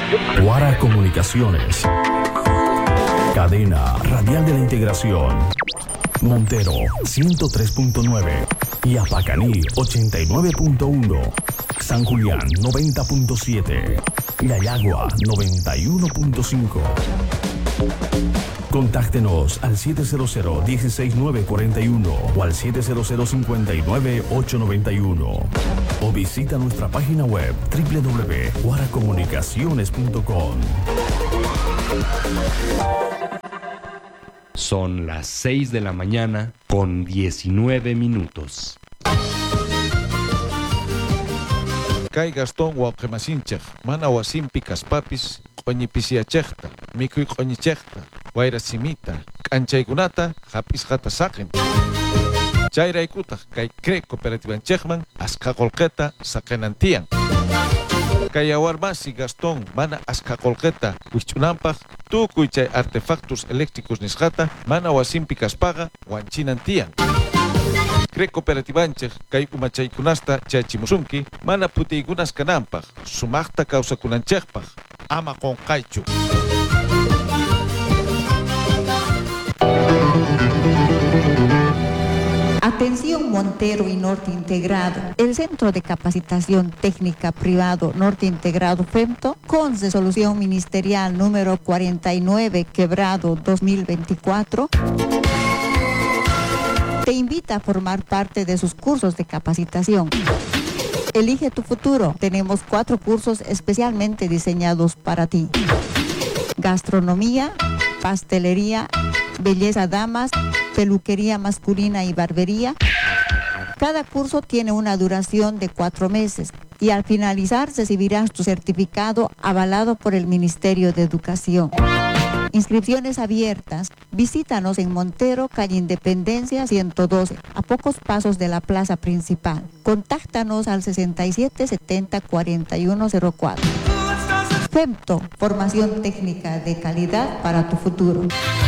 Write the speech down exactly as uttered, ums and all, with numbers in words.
Guara Comunicaciones. Cadena Radial de la Integración. Montero ciento tres punto nueve y Apacaní ochenta y nueve punto uno. San Julián noventa punto siete. Yayagua noventa y uno punto cinco. Contáctenos al siete cero cero, uno seis nueve cuatro uno o al siete cero cero, cinco nueve, ocho nueve uno o visita nuestra página web doble u doble u doble u punto guara comunicaciones punto com. Son las seis de la mañana con diecinueve minutos. Kay Gastón Huauquemasinchej, mana wasimpi kaspapis, qoñipisiachejta, mikuy qoñichejta, wayrasimita, k'anchaykunata, hapis hata saqim. Chayraykutaq kay Crec Cooperativanchejman asqa qullqita saqenantiyan. Kay Awarmasi Gastón mana asqa qullqita wich'unanpaq tukuy chay artefactos eléctricos nisqata mana wasimpi kaspaqa wanchinantiyan. Crec Cooperativanchej kay umachaykunasta chachimusunki mana putiykunas kananpaq sumaqta kawsakunanchejpaq ama qonqaychu. Atención Montero y Norte Integrado. El Centro de Capacitación Técnica Privado Norte Integrado FEMTO, con resolución ministerial número cuarenta y nueve quebrado dos mil veinticuatro, te invita a formar parte de sus cursos de capacitación. Elige tu futuro. Tenemos cuatro cursos especialmente diseñados para ti: gastronomía, pastelería, belleza damas, peluquería masculina y barbería. Cada curso tiene una duración de cuatro meses y al finalizar recibirás tu certificado avalado por el Ministerio de Educación. Inscripciones abiertas. Visítanos en Montero, calle Independencia ciento doce, a pocos pasos de la plaza principal. Contáctanos al sesenta y siete setenta cuarenta y uno cero cuatro. FEMTO, formación técnica de calidad para tu futuro.